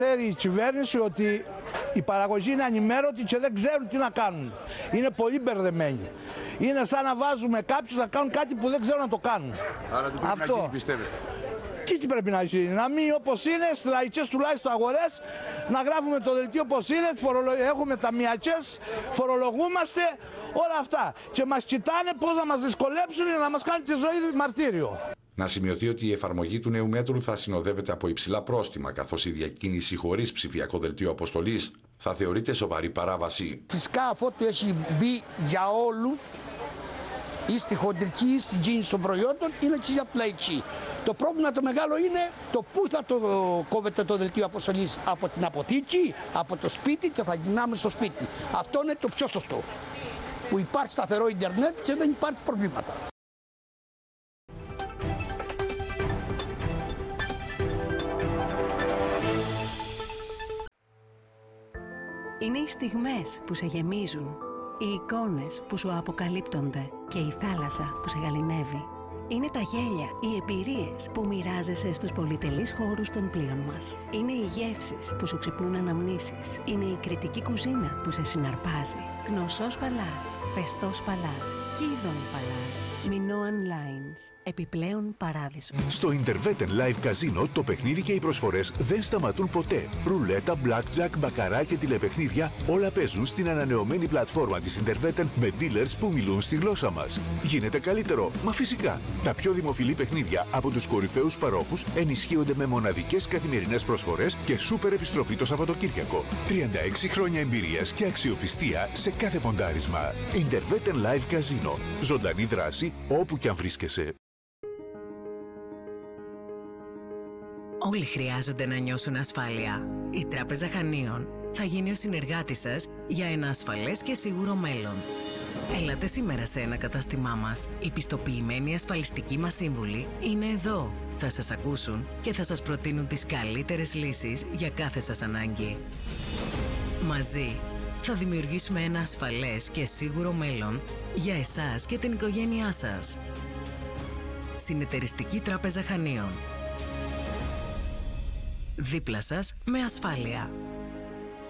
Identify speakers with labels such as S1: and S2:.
S1: Ξέρει η κυβέρνηση ότι η παραγωγή είναι ανημέρωτη και δεν ξέρουν τι να κάνουν. Είναι πολύ μπερδεμένοι. Είναι σαν να βάζουμε κάποιους να κάνουν κάτι που δεν ξέρουν να το κάνουν.
S2: Άρα τι πρέπει να γίνει, πιστεύετε?
S1: Τι πρέπει να γίνει? Να μείνει όπως είναι, στις λαϊκές τουλάχιστον αγορές, να γράφουμε το δελτίο όπως είναι, έχουμε ταμιακές, φορολογούμαστε, όλα αυτά. Και μας κοιτάνε πώς να μας δυσκολέψουν για να μας κάνουν τη ζωή μαρτύριο.
S3: Να σημειωθεί ότι η εφαρμογή του νέου μέτρου θα συνοδεύεται από υψηλά πρόστιμα, καθώς η διακίνηση χωρίς ψηφιακό δελτίο αποστολής θα θεωρείται σοβαρή παράβαση.
S4: Φυσικά αυτό έχει μπει για όλους, ή στη χοντρική ή στη τζίνση των προϊόντων, είναι και για πλαϊκή. Το πρόβλημα το μεγάλο είναι το πού θα το κόβεται το δελτίο αποστολής, από την αποθήκη, από το σπίτι και θα γυρνάμε στο σπίτι. Αυτό είναι το πιο σωστό. Που υπάρχει σταθερό ίντερνετ και δεν υπάρχει προβλήματα.
S5: Είναι οι στιγμές που σε γεμίζουν, οι εικόνες που σου αποκαλύπτονται και η θάλασσα που σε γαληνεύει. Είναι τα γέλια, οι εμπειρίες που μοιράζεσαι στους πολυτελείς χώρους των πλοίων μας. Είναι οι γεύσεις που σου ξυπνούν αναμνήσεις. Είναι η κριτική κουζίνα που σε συναρπάζει. Γνωσός Παλάς, Φεστός Παλάς, Κίδων Παλάς, Minoan Lines. Επιπλέον παράδεισο.
S6: Στο Interveten Live Casino το παιχνίδι και οι προσφορές δεν σταματούν ποτέ. Ρουλέτα, blackjack, μπακαρά και τηλεπαιχνίδια όλα παίζουν στην ανανεωμένη πλατφόρμα της Interveten με dealers που μιλούν στη γλώσσα μας. Γίνεται καλύτερο, μα φυσικά. Τα πιο δημοφιλή παιχνίδια από τους κορυφαίους παρόχους ενισχύονται με μοναδικές καθημερινές προσφορές και σούπερ επιστροφή το Σαββατοκύριακο. 36 χρόνια εμπειρίας και αξιοπιστία σε κάθε ποντάρισμα. Interveten Live Casino. Ζωντανή δράση όπου κι αν βρίσκεσαι.
S7: Όλοι χρειάζονται να νιώσουν ασφάλεια. Η Τράπεζα Χανίων θα γίνει ο συνεργάτης σας για ένα ασφαλές και σίγουρο μέλλον. Έλατε σήμερα σε ένα κατάστημά μας. Οι πιστοποιημένοι ασφαλιστικοί μας σύμβουλοι είναι εδώ. Θα σας ακούσουν και θα σας προτείνουν τις καλύτερες λύσεις για κάθε σας ανάγκη. Μαζί θα δημιουργήσουμε ένα ασφαλές και σίγουρο μέλλον για εσάς και την οικογένειά σας. Συνεταιριστική Τράπεζα Χανίων. Δίπλα σας με ασφάλεια.